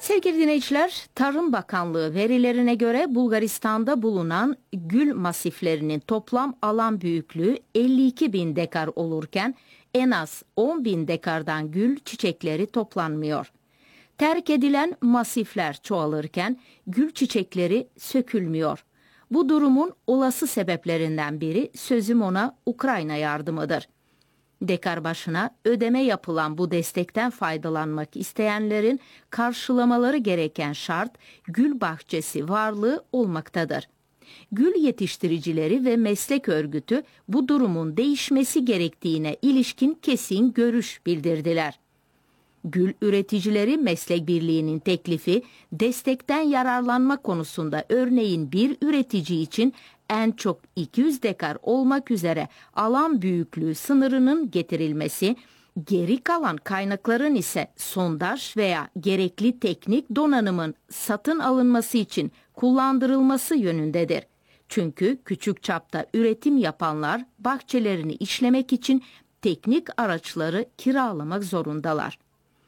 Sevgili dinleyiciler, Tarım Bakanlığı verilerine göre Bulgaristan'da bulunan gül masiflerinin toplam alan büyüklüğü 52 bin dekar olurken en az 10 bin dekardan gül çiçekleri toplanmıyor. Terk edilen masifler çoğalırken gül çiçekleri sökülmüyor. Bu durumun olası sebeplerinden biri sözüm ona Ukrayna yardımıdır. Dekar başına ödeme yapılan bu destekten faydalanmak isteyenlerin karşılamaları gereken şart gül bahçesi varlığı olmaktadır. Gül yetiştiricileri ve meslek örgütü bu durumun değişmesi gerektiğine ilişkin kesin görüş bildirdiler. Gül Üreticileri Meslek Birliği'nin teklifi destekten yararlanma konusunda örneğin bir üretici için en çok 200 dekar olmak üzere alan büyüklüğü sınırının getirilmesi, geri kalan kaynakların ise sondaj veya gerekli teknik donanımın satın alınması için kullandırılması yönündedir. Çünkü küçük çapta üretim yapanlar bahçelerini işlemek için teknik araçları kiralamak zorundalar.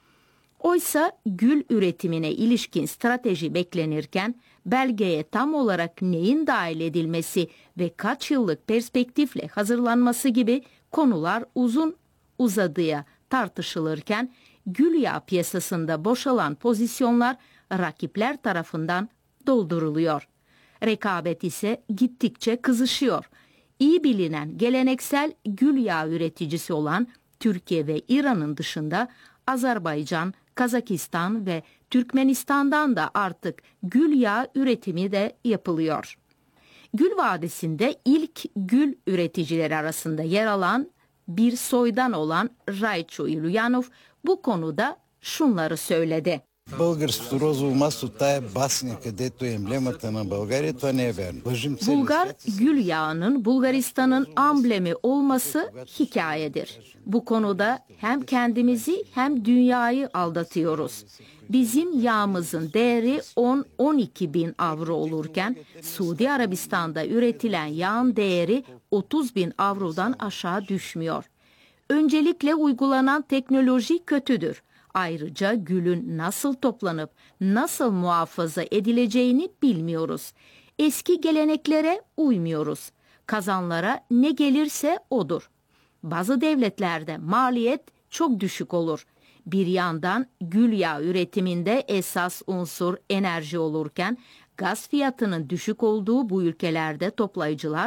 Oysa gül üretimine ilişkin strateji beklenirken belgeye tam olarak neyin dahil edilmesi ve kaç yıllık perspektifle hazırlanması gibi konular uzun uzadıya tartışılırken gül yağı piyasasında boşalan pozisyonlar rakipler tarafından dolduruluyor. Rekabet ise gittikçe kızışıyor. İyi bilinen geleneksel gül yağı üreticisi olan Türkiye ve İran'ın dışında Azerbaycan, Kazakistan ve Türkmenistan'dan da artık gül yağı üretimi de yapılıyor. Gül Vadisi'nde ilk gül üreticileri arasında yer alan bir soydan olan Raiço Ilyanov bu konuda şunları söyledi. Българското розово масло, тая басня, където е емблемата на България, това не е вярно. Bulgar gül yağının Bulgaristan'ın amblemi olması hikayedir. Bu konuda hem kendimizi hem dünyayı aldatıyoruz. Bizim yağımızın değeri 10-12 bin avro olurken Suudi Arabistan'da üretilen yağın değeri 30 bin avrodan aşağı düşmüyor. Öncelikle uygulanan teknoloji kötüdür. Ayrıca gülün nasıl toplanıp nasıl muhafaza edileceğini bilmiyoruz. Eski geleneklere uymuyoruz. Kazanlara ne gelirse odur. Bazı devletlerde maliyet çok düşük olur. Bir yandan gül yağı üretiminde esas unsur enerji olurken gaz fiyatının düşük olduğu bu ülkelerde toplayıcılar